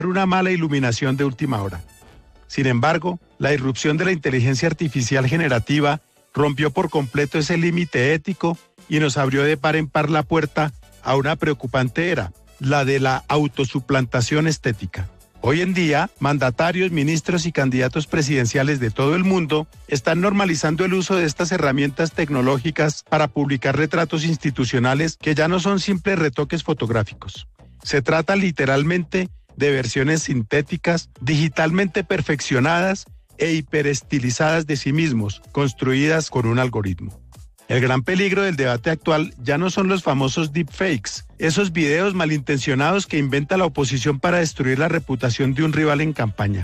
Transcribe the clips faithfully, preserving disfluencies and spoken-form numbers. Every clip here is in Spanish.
una mala iluminación de última hora. Sin embargo, la irrupción de la inteligencia artificial generativa rompió por completo ese límite ético y nos abrió de par en par la puerta a una preocupante era, la de la autosuplantación estética. Hoy en día, mandatarios, ministros y candidatos presidenciales de todo el mundo están normalizando el uso de estas herramientas tecnológicas para publicar retratos institucionales que ya no son simples retoques fotográficos. Se trata literalmente de versiones sintéticas, digitalmente perfeccionadas e hiperestilizadas de sí mismos, construidas con un algoritmo. El gran peligro del debate actual ya no son los famosos deepfakes, esos videos malintencionados que inventa la oposición para destruir la reputación de un rival en campaña.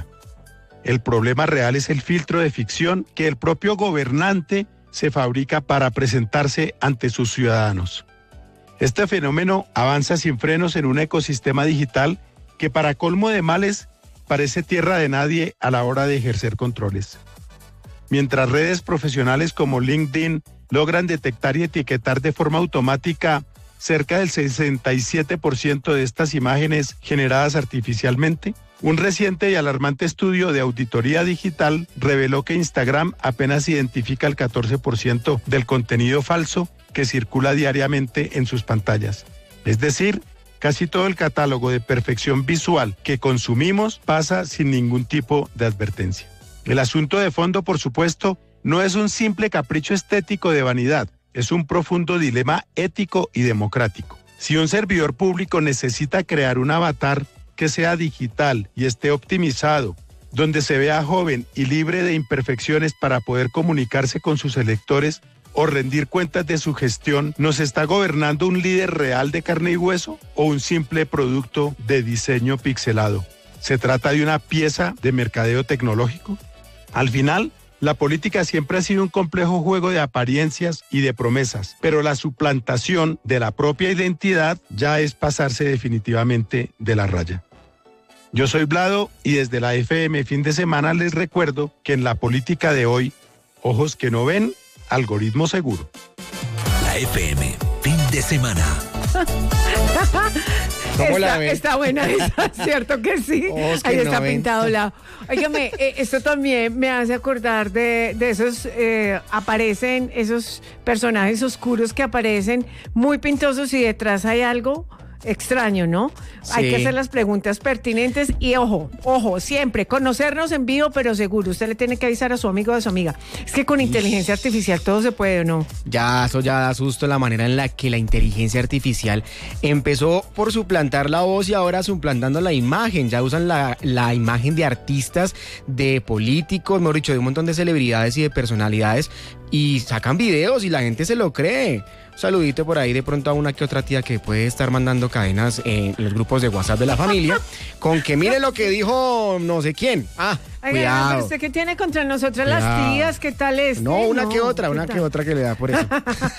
El problema real es el filtro de ficción que el propio gobernante se fabrica para presentarse ante sus ciudadanos. Este fenómeno avanza sin frenos en un ecosistema digital que, para colmo de males, parece tierra de nadie a la hora de ejercer controles. Mientras redes profesionales como LinkedIn logran detectar y etiquetar de forma automática cerca del sesenta y siete por ciento de estas imágenes generadas artificialmente, un reciente y alarmante estudio de auditoría digital reveló que Instagram apenas identifica el catorce por ciento del contenido falso que circula diariamente en sus pantallas. Es decir, casi todo el catálogo de perfección visual que consumimos pasa sin ningún tipo de advertencia. El asunto de fondo, por supuesto, no es un simple capricho estético de vanidad, es un profundo dilema ético y democrático. Si un servidor público necesita crear un avatar que sea digital y esté optimizado, donde se vea joven y libre de imperfecciones para poder comunicarse con sus electores o rendir cuentas de su gestión, ¿nos está gobernando un líder real de carne y hueso o un simple producto de diseño pixelado? ¿Se trata de una pieza de mercadeo tecnológico? Al final, la política siempre ha sido un complejo juego de apariencias y de promesas, pero la suplantación de la propia identidad ya es pasarse definitivamente de la raya. Yo soy Vlado y desde la F M Fin de Semana les recuerdo que en la política de hoy, ojos que no ven, algoritmo seguro. La F M Fin de Semana. ¿Cómo la está, ven? está buena esa, ¿cierto que sí? Ojos que Ahí no está ven. pintado la... Óigame, eh, esto también me hace acordar de, de esos, eh, aparecen esos personajes oscuros que aparecen muy pintosos y detrás hay algo extraño, ¿no? Sí. Hay que hacer las preguntas pertinentes y ojo, ojo, siempre, conocernos en vivo, pero seguro, usted le tiene que avisar a su amigo o a su amiga. Es que con inteligencia artificial todo se puede, ¿o no? Ya, eso ya da susto la manera en la que la inteligencia artificial empezó por suplantar la voz y ahora suplantando la imagen. Ya usan la, la imagen de artistas, de políticos, mejor dicho, de un montón de celebridades y de personalidades y sacan videos y la gente se lo cree. Un saludito por ahí de pronto a una que otra tía que puede estar mandando cadenas en los grupos de WhatsApp de la familia con que mire lo que dijo no sé quién. Ah, Oiga, cuidado. pero ¿usted qué tiene contra nosotras Cuidado. las tías? ¿Qué tal es? No, una que otra, una que otra que le da por eso.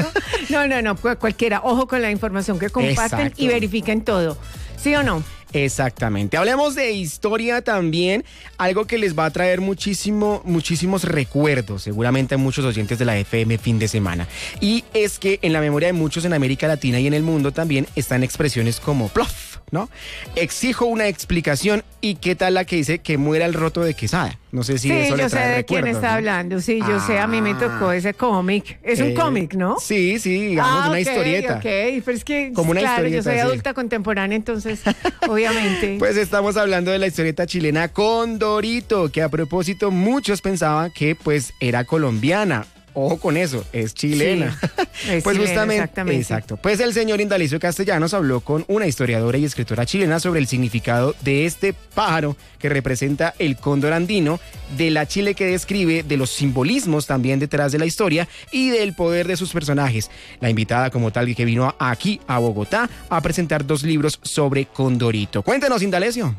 No, no, no, pues cualquiera. Ojo con la información que comparten Exacto. y verifiquen todo. ¿Sí o no? Exactamente. Hablemos de historia también, algo que les va a traer muchísimo, muchísimos recuerdos, seguramente a muchos oyentes de la F M Fin de Semana. Y es que en la memoria de muchos en América Latina y en el mundo también están expresiones como plof, ¿no? Exijo una explicación y qué tal la que dice que muera el roto de Quesada. No sé si Sí, eso yo le sé trae de quién recuerdos, está ¿no? hablando. Sí, yo sé, a mí me tocó ese cómic. Es un Eh, cómic, ¿no? Sí, sí, digamos, Ah, una ok, historieta. Ok, pero es que, Como una claro, yo historieta, soy sí. adulta contemporánea, entonces, obviamente. Pues estamos hablando de la historieta chilena Condorito, que a propósito muchos pensaban que pues era colombiana. Ojo con eso, es chilena. Sí, es pues chilena, justamente, exactamente. exacto. Pues el señor Indalecio Castellanos habló con una historiadora y escritora chilena sobre el significado de este pájaro que representa el cóndor andino, de la Chile que describe, de los simbolismos también detrás de la historia y del poder de sus personajes. La invitada como tal que vino aquí a Bogotá a presentar dos libros sobre Condorito. Cuéntenos, Indalecio.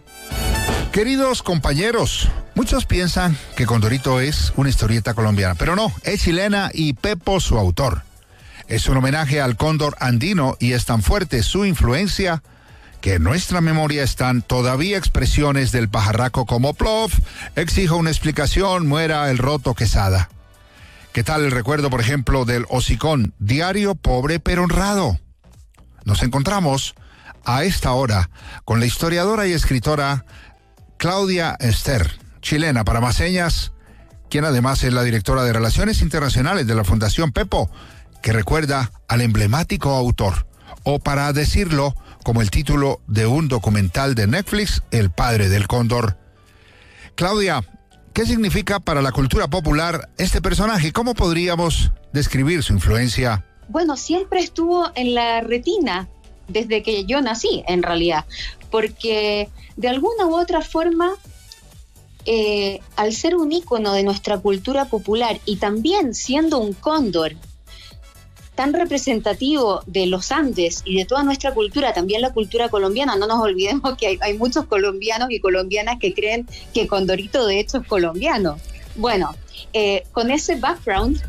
Queridos compañeros, muchos piensan que Condorito es una historieta colombiana, pero no, es chilena y Pepo su autor. Es un homenaje al cóndor andino y es tan fuerte su influencia que en nuestra memoria están todavía expresiones del pajarraco como plof, exijo una explicación, muera el roto Quesada. ¿Qué tal el recuerdo, por ejemplo, del hocicón, diario pobre pero honrado? Nos encontramos a esta hora con la historiadora y escritora Claudia Ester, chilena para más señas, quien además es la directora de Relaciones Internacionales de la Fundación Pepo, que recuerda al emblemático autor, o para decirlo como el título de un documental de Netflix, El padre del cóndor. Claudia, ¿qué significa para la cultura popular este personaje? ¿Cómo podríamos describir su influencia? Bueno, siempre estuvo en la retina desde que yo nací, en realidad, porque de alguna u otra forma, eh, al ser un ícono de nuestra cultura popular y también siendo un cóndor tan representativo de los Andes y de toda nuestra cultura, también la cultura colombiana, no nos olvidemos que hay, hay muchos colombianos y colombianas que creen que Condorito de hecho es colombiano. Bueno, eh, con ese background,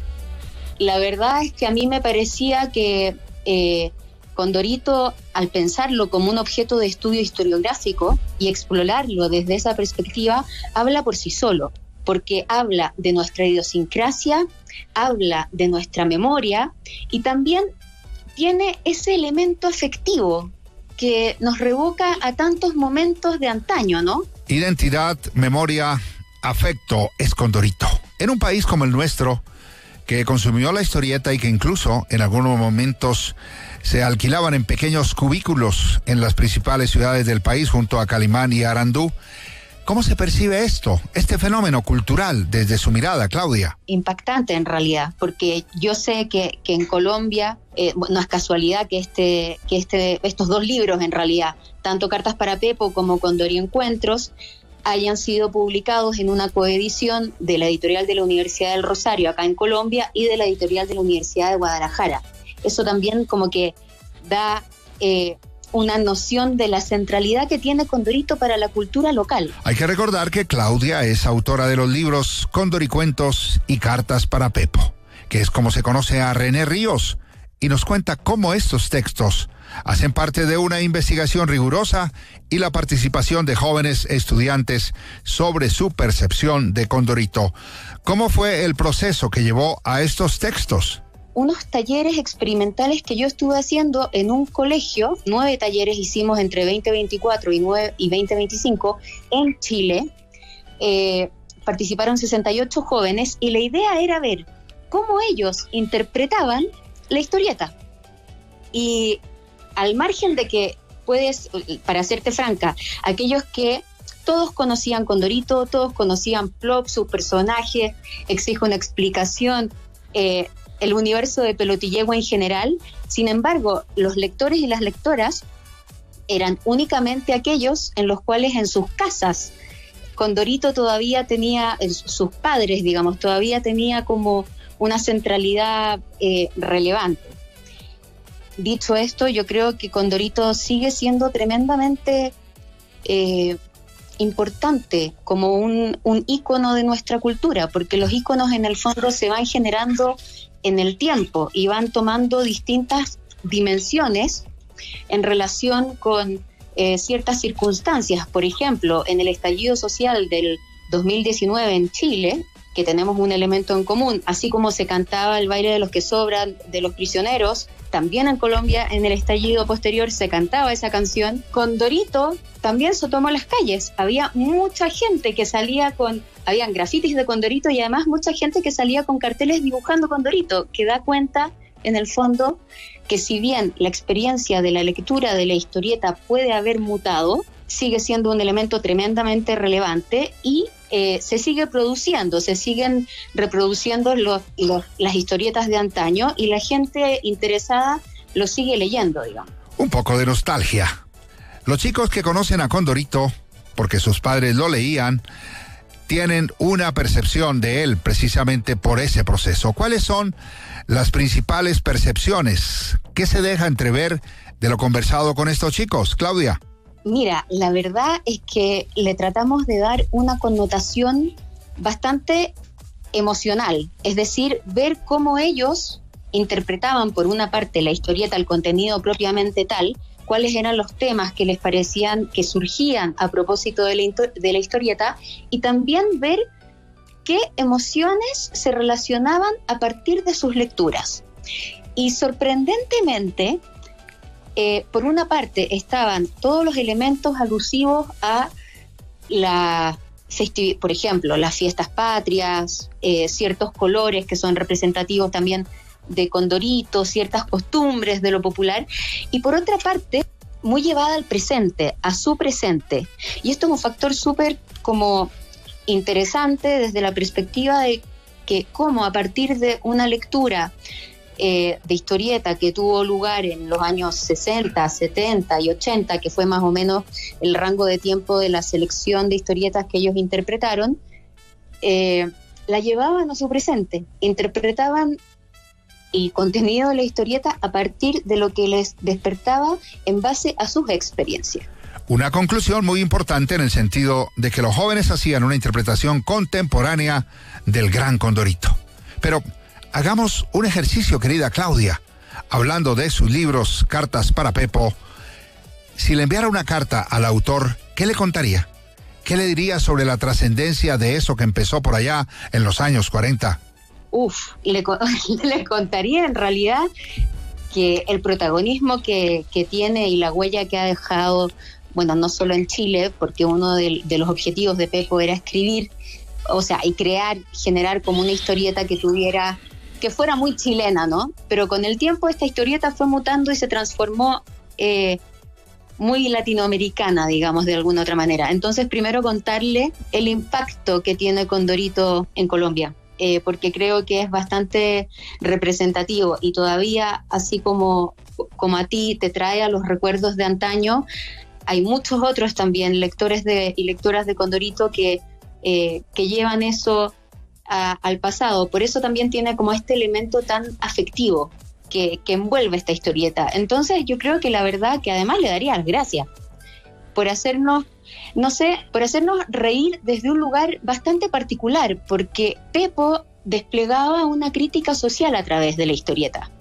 la verdad es que a mí me parecía que eh, Condorito, al pensarlo como un objeto de estudio historiográfico y explorarlo desde esa perspectiva, habla por sí solo, porque habla de nuestra idiosincrasia, habla de nuestra memoria y también tiene ese elemento afectivo que nos revoca a tantos momentos de antaño, ¿no? Identidad, memoria, afecto es Condorito. En un país como el nuestro, que consumió la historieta y que incluso en algunos momentos se alquilaban en pequeños cubículos en las principales ciudades del país junto a Calimán y Arandú, ¿cómo se percibe esto, este fenómeno cultural desde su mirada, Claudia? Impactante en realidad, porque yo sé que, que en Colombia, eh, no es casualidad que, este, que este, estos dos libros en realidad, tanto Cartas para Pepo como Cóndor y Encuentros, hayan sido publicados en una coedición de la editorial de la Universidad del Rosario acá en Colombia y de la editorial de la Universidad de Guadalajara. Eso también como que da eh, una noción de la centralidad que tiene Condorito para la cultura local. Hay que recordar que Claudia es autora de los libros Cóndor y Cuentos y Cartas para Pepo, que es como se conoce a René Ríos, y nos cuenta cómo estos textos hacen parte de una investigación rigurosa y la participación de jóvenes estudiantes sobre su percepción de Condorito. ¿Cómo fue el proceso que llevó a estos textos? Unos talleres experimentales que yo estuve haciendo en un colegio, nueve talleres hicimos entre veinte veinticuatro y, nueve, y veinte veinticinco en Chile. Eh, participaron sesenta y ocho jóvenes y la idea era ver cómo ellos interpretaban la historieta. Y al margen de que puedes, para serte franca, aquellos que todos conocían Condorito, todos conocían Plop, sus personajes, exijo una explicación, eh, el universo de Pelotillegua en general. Sin embargo, los lectores y las lectoras eran únicamente aquellos en los cuales en sus casas Condorito todavía tenía, sus padres, digamos, todavía tenía como una centralidad eh, relevante. Dicho esto, yo creo que Condorito sigue siendo tremendamente eh, importante como un, un ícono de nuestra cultura, porque los íconos en el fondo se van generando en el tiempo y van tomando distintas dimensiones en relación con eh, ciertas circunstancias. Por ejemplo, en el estallido social del dos mil diecinueve en Chile, que tenemos un elemento en común, así como se cantaba el baile de los que sobran de los prisioneros, también en Colombia en el estallido posterior se cantaba esa canción. Condorito también se tomó las calles, había mucha gente que salía con, habían grafitis de Condorito y además mucha gente que salía con carteles dibujando Condorito, que da cuenta en el fondo que si bien la experiencia de la lectura de la historieta puede haber mutado, sigue siendo un elemento tremendamente relevante y eh, se sigue produciendo, se siguen reproduciendo los, los, las historietas de antaño y la gente interesada lo sigue leyendo, digamos. Un poco de nostalgia. Los chicos que conocen a Condorito, porque sus padres lo leían, tienen una percepción de él precisamente por ese proceso. ¿Cuáles son las principales percepciones? ¿Qué se deja entrever de lo conversado con estos chicos, Claudia? Mira, la verdad es que le tratamos de dar una connotación bastante emocional, es decir, ver cómo ellos interpretaban por una parte la historieta, el contenido propiamente tal, cuáles eran los temas que les parecían que surgían a propósito de la, de la historieta y también ver qué emociones se relacionaban a partir de sus lecturas. Y sorprendentemente, Eh, por una parte estaban todos los elementos alusivos a la festi- por ejemplo, las fiestas patrias, eh, ciertos colores que son representativos también de Condorito, ciertas costumbres de lo popular, y por otra parte, muy llevada al presente, a su presente. Y esto es un factor súper como interesante desde la perspectiva de que cómo a partir de una lectura eh, de historieta que tuvo lugar en los años sesenta, setenta y ochenta, que fue más o menos el rango de tiempo de la selección de historietas que ellos interpretaron, eh, la llevaban a su presente, interpretaban el contenido de la historieta a partir de lo que les despertaba en base a sus experiencias. Una conclusión muy importante en el sentido de que los jóvenes hacían una interpretación contemporánea del Gran Condorito. Pero hagamos un ejercicio, querida Claudia, hablando de sus libros Cartas para Pepo. Si le enviara una carta al autor, ¿qué le contaría? ¿Qué le diría sobre la trascendencia de eso que empezó por allá en los años cuarenta? Uf, le, le contaría en realidad que el protagonismo que, que tiene y la huella que ha dejado, bueno, no solo en Chile, porque uno de, de los objetivos de Pepo era escribir, o sea, y crear, generar como una historieta que tuviera, que fuera muy chilena, ¿no? Pero con el tiempo esta historieta fue mutando y se transformó eh, muy latinoamericana, digamos, de alguna otra manera. Entonces, primero contarle el impacto que tiene Condorito en Colombia. Eh, porque creo que es bastante representativo y todavía, así como, como a ti te trae a los recuerdos de antaño, hay muchos otros también, lectores de, y lectoras de Condorito, que, eh, que llevan eso a, al pasado. Por eso también tiene como este elemento tan afectivo que, que envuelve esta historieta. Entonces yo creo que la verdad que además le daría las gracias por hacernos, no sé, por hacernos reír desde un lugar bastante particular, porque Pepo desplegaba una crítica social a través de la historieta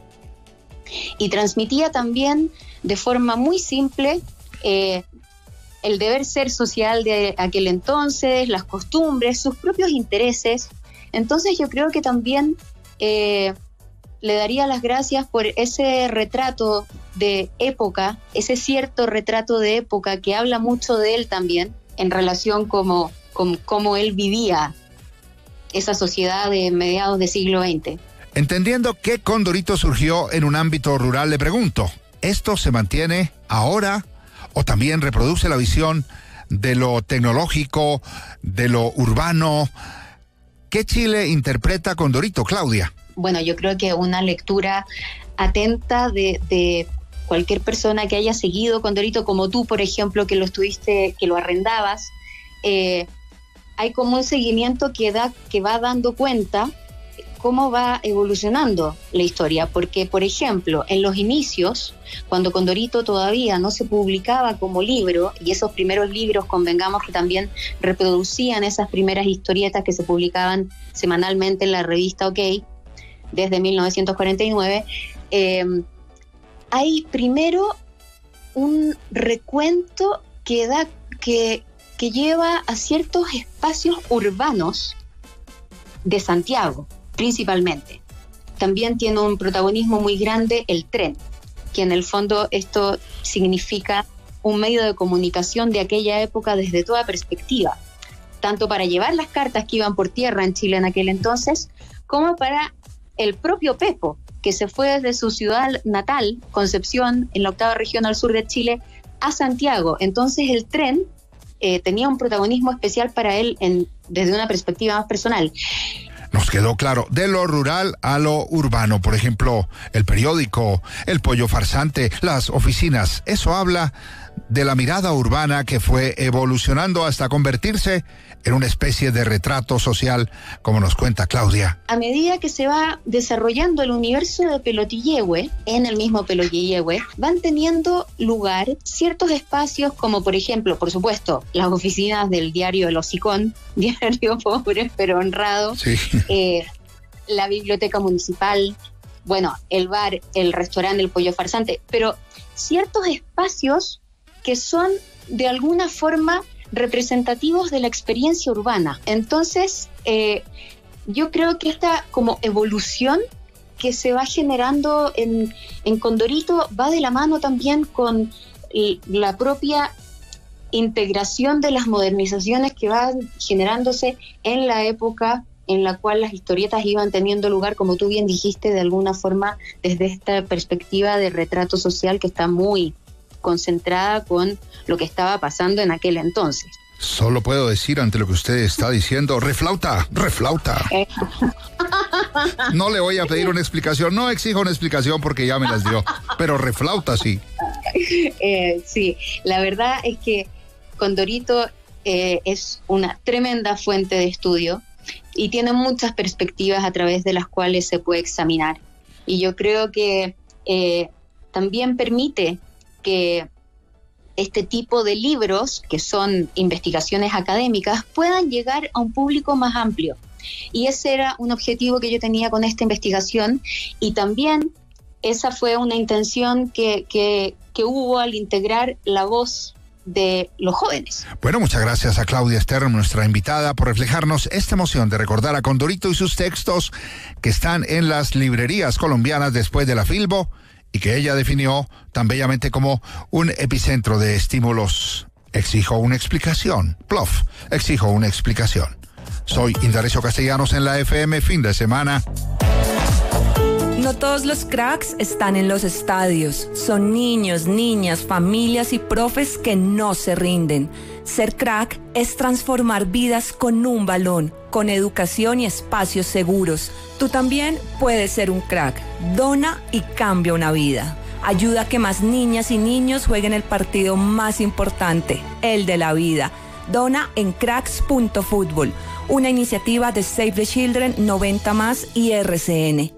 y transmitía también de forma muy simple eh, el deber ser social de aquel entonces, las costumbres, sus propios intereses. Entonces yo creo que también eh, le daría las gracias por ese retrato de época, ese cierto retrato de época que habla mucho de él también en relación como, con cómo él vivía esa sociedad de mediados del siglo veinte. Entendiendo que Condorito surgió en un ámbito rural, le pregunto, ¿esto se mantiene ahora o también reproduce la visión de lo tecnológico, de lo urbano? ¿Qué Chile interpreta Condorito, Claudia? Bueno, yo creo que una lectura atenta de, de cualquier persona que haya seguido Condorito, como tú, por ejemplo, que lo estuviste, que lo arrendabas, eh, hay como un seguimiento que da, que va dando cuenta cómo va evolucionando la historia, porque, por ejemplo, en los inicios, cuando Condorito todavía no se publicaba como libro, y esos primeros libros, convengamos que también reproducían esas primeras historietas que se publicaban semanalmente en la revista OK, desde mil novecientos cuarenta y nueve, eh, hay primero un recuento que da, que, que lleva a ciertos espacios urbanos de Santiago, principalmente. También tiene un protagonismo muy grande el tren, que en el fondo esto significa un medio de comunicación de aquella época desde toda perspectiva, tanto para llevar las cartas que iban por tierra en Chile en aquel entonces, como para el propio Pepo, que se fue desde su ciudad natal, Concepción, en la octava región al sur de Chile, a Santiago. Entonces el tren eh, tenía un protagonismo especial para él en, desde una perspectiva más personal. Nos quedó claro, de lo rural a lo urbano, por ejemplo, el periódico, el pollo farsante, las oficinas, eso habla de la mirada urbana que fue evolucionando hasta convertirse en una especie de retrato social, como nos cuenta Claudia. A medida que se va desarrollando el universo de Pelotillehue, en el mismo Pelotillehue, van teniendo lugar ciertos espacios como, por ejemplo, por supuesto, las oficinas del diario El Hocicón, diario pobre pero honrado, sí. eh, la biblioteca municipal, bueno, el bar, el restaurante, el pollo farsante, pero ciertos espacios que son de alguna forma representativos de la experiencia urbana. Entonces, eh, yo creo que esta como evolución que se va generando en, en Condorito va de la mano también con la propia integración de las modernizaciones que van generándose en la época en la cual las historietas iban teniendo lugar, como tú bien dijiste, de alguna forma desde esta perspectiva de retrato social que está muy concentrada con lo que estaba pasando en aquel entonces. Solo puedo decir ante lo que usted está diciendo, reflauta, reflauta. Eh. No le voy a pedir una explicación, no exijo una explicación porque ya me las dio, pero reflauta sí. Eh, sí, la verdad es que Condorito eh, es una tremenda fuente de estudio y tiene muchas perspectivas a través de las cuales se puede examinar. Y yo creo que eh, también permite que este tipo de libros, que son investigaciones académicas, puedan llegar a un público más amplio. Y ese era un objetivo que yo tenía con esta investigación, y también esa fue una intención que, que, que hubo al integrar la voz de los jóvenes. Bueno, muchas gracias a Claudia Stern, nuestra invitada, por reflejarnos esta emoción de recordar a Condorito y sus textos que están en las librerías colombianas después de la Filbo, y que ella definió tan bellamente como un epicentro de estímulos. Exijo una explicación. Plof, exijo una explicación. Soy Indarecio Castellanos en la F M, fin de semana. No todos los cracks están en los estadios. Son niños, niñas, familias y profes que no se rinden. Ser crack es transformar vidas con un balón, con educación y espacios seguros. Tú también puedes ser un crack. Dona y cambia una vida. Ayuda a que más niñas y niños jueguen el partido más importante, el de la vida. Dona en cracks punto fútbol, una iniciativa de Save the Children, noventa más y R C N.